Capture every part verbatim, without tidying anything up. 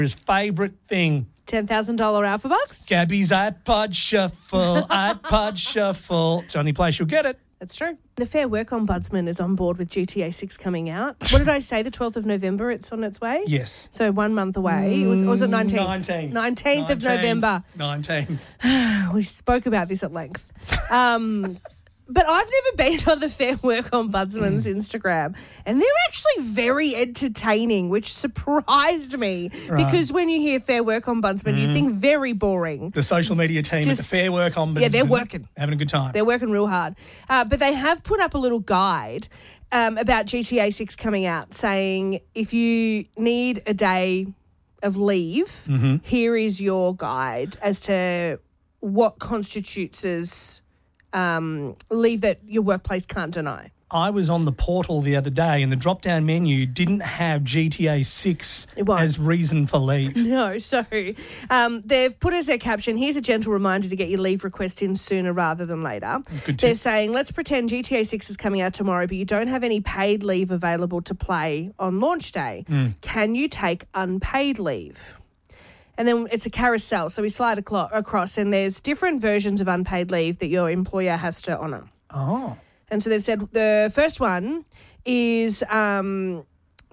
His favourite thing. ten thousand dollars Alpha Bucks. Gabby's iPod Shuffle, iPod Shuffle. It's the only place you'll get it. That's true. The Fair Work Ombudsman is on board with G T A six coming out. What did I say? The twelfth of November, it's on its way? Yes. So one month away. It was, or was it nineteenth? nineteenth. nineteenth of November. nineteen. We spoke about this at length. Um, but I've never been on the Fair Work Ombudsman's mm. Instagram, and they're actually very entertaining, which surprised me. Right. Because when you hear Fair Work Ombudsman, mm. you think very boring. The social media team Just, at the Fair Work Ombudsman. Yeah, they're working. Having a good time. They're working real hard. Uh, but they have put up a little guide um, about G T A six coming out, saying if you need a day of leave, mm-hmm. here is your guide as to what constitutes as um, leave that your workplace can't deny. I was on the portal the other day and the drop-down menu didn't have G T A six as reason for leave. No, so um, they've put as their caption, here's a gentle reminder to get your leave request in sooner rather than later. Good They're tip. saying, let's pretend G T A six is coming out tomorrow, but you don't have any paid leave available to play on launch day. Mm. Can you take unpaid leave? And then it's a carousel, so we slide across and there's different versions of unpaid leave that your employer has to honour. Oh. And so they've said the first one is um,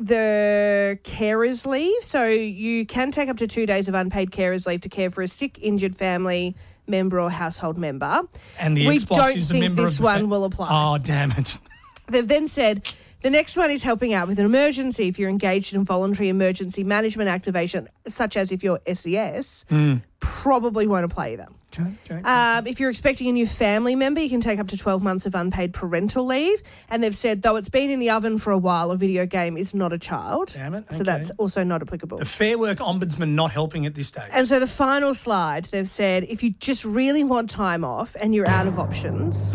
the carer's leave. So you can take up to two days of unpaid carer's leave to care for a sick, injured family member or household member. And the we Xbox don't is think a member this of the one fa- will apply. Oh, damn it. They've then said the next one is helping out with an emergency if you're engaged in voluntary emergency management activation, such as if you're S E S, mm. probably won't apply either. Okay, okay. Um, if you're expecting a new family member, you can take up to twelve months of unpaid parental leave. And they've said, though it's been in the oven for a while, a video game is not a child. Damn it. Okay. So that's also not applicable. The Fair Work Ombudsman not helping at this stage. And so the final slide, they've said, if you just really want time off and you're out of options,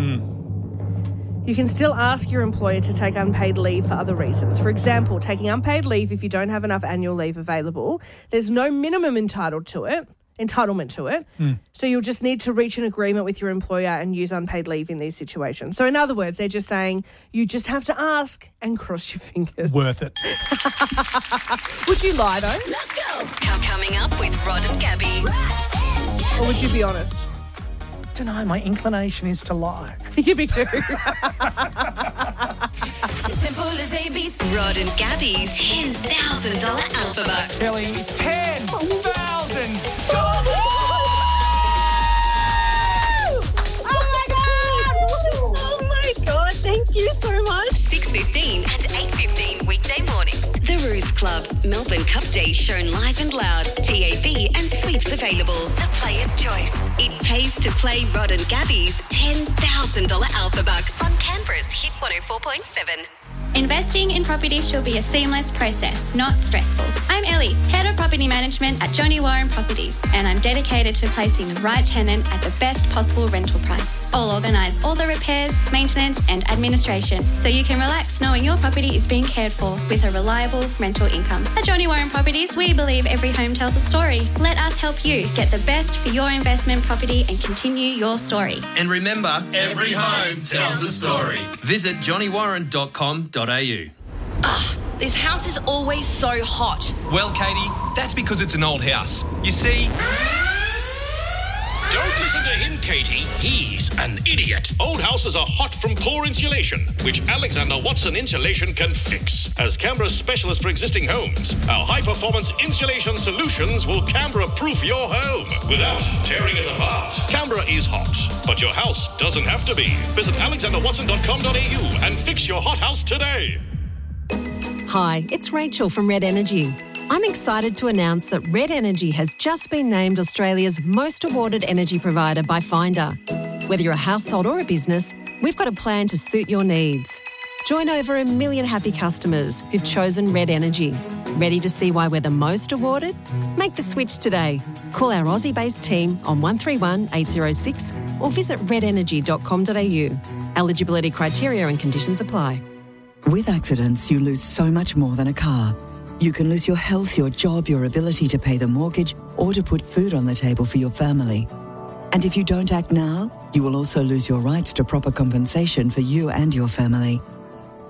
mm. you can still ask your employer to take unpaid leave for other reasons. For example, taking unpaid leave if you don't have enough annual leave available. There's no minimum entitled to it. entitlement to it. Mm. So you'll just need to reach an agreement with your employer and use unpaid leave in these situations. So in other words, they're just saying you just have to ask and cross your fingers. Worth it. Would you lie though? Let's go. Coming up with Rod and Gabby. Or would you be honest? I don't know, my inclination is to lie. You be too. Simple as A B C. Rod and Gabby's ten thousand dollars Alpha Bucks. Kelly, ten thousand dollars! Oh my God, thank you so much. six fifteen and eight fifteen weekday mornings. The Ruse Club, Melbourne Cup Day shown live and loud. T A B and sweeps available. The Player's Choice. It pays to play Rod and Gabby's ten thousand dollars Alpha Bucks on Canberra's Hit one oh four point seven. Investing in property should be a seamless process, not stressful. I'm Ellie, Head of Property Management at Johnny Warren Properties, and I'm dedicated to placing the right tenant at the best possible rental price. I'll organise all the repairs, maintenance and administration so you can relax knowing your property is being cared for with a reliable rental income. At Johnny Warren Properties, we believe every home tells a story. Let us help you get the best for your investment property and continue your story. And remember, every home tells a story. Visit johnny warren dot com dot a u. Ugh, this house is always so hot. Well, Katie, that's because it's an old house. You see... Don't listen to him, Katie. He's an idiot. Old houses are hot from poor insulation, which Alexander Watson Insulation can fix. As Canberra's specialist for existing homes, our high-performance insulation solutions will Canberra-proof your home without tearing it apart. Canberra is hot, but your house doesn't have to be. Visit alexander watson dot com dot a u and fix your hot house today. Hi, it's Rachel from Red Energy. I'm excited to announce that Red Energy has just been named Australia's most awarded energy provider by Finder. Whether you're a household or a business, we've got a plan to suit your needs. Join over a million happy customers who've chosen Red Energy. Ready to see why we're the most awarded? Make the switch today. Call our Aussie-based team on one three one, eight zero six or visit red energy dot com dot a u. Eligibility criteria and conditions apply. With accidents, you lose so much more than a car. You can lose your health, your job, your ability to pay the mortgage or to put food on the table for your family. And if you don't act now, you will also lose your rights to proper compensation for you and your family.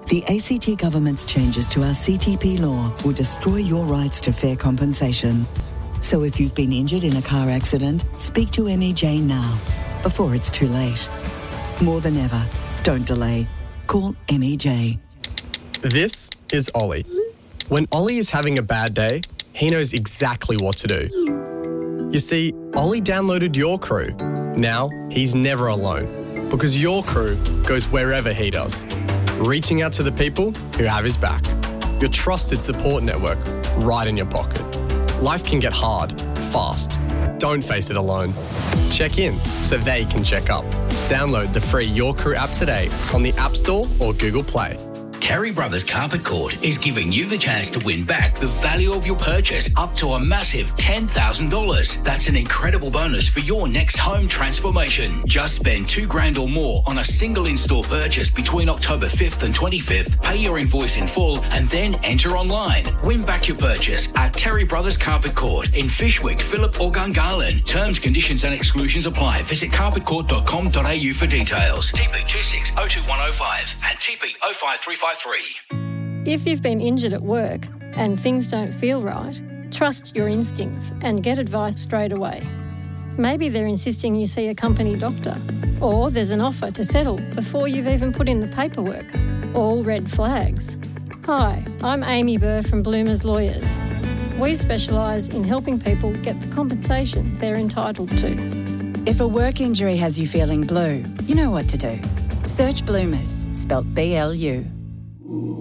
The A C T government's changes to our C T P law will destroy your rights to fair compensation. So if you've been injured in a car accident, speak to M E J now, before it's too late. More than ever, don't delay. Call M E J. This is Ollie. When Ollie is having a bad day, he knows exactly what to do. You see, Ollie downloaded Your Crew. Now, he's never alone, because Your Crew goes wherever he does, reaching out to the people who have his back. Your trusted support network right in your pocket. Life can get hard, fast. Don't face it alone. Check in so they can check up. Download the free Your Crew app today on the App Store or Google Play. Terry Brothers Carpet Court is giving you the chance to win back the value of your purchase up to a massive ten thousand dollars. That's an incredible bonus for your next home transformation. Just spend two grand or more on a single in-store purchase between October fifth and twenty-fifth. Pay your invoice in full and then enter online. Win back your purchase at Terry Brothers Carpet Court in Fishwick, Phillip or Gungahlin. Terms, conditions and exclusions apply. Visit carpet court dot com dot a u for details. T P two six oh two one oh five and T P oh five three five three. If you've been injured at work and things don't feel right, trust your instincts and get advice straight away. Maybe they're insisting you see a company doctor, or there's an offer to settle before you've even put in the paperwork. All red flags. Hi, I'm Amy Burr from Bloomers Lawyers. We specialise in helping people get the compensation they're entitled to. If a work injury has you feeling blue, you know what to do. Search Bloomers, spelt B L U.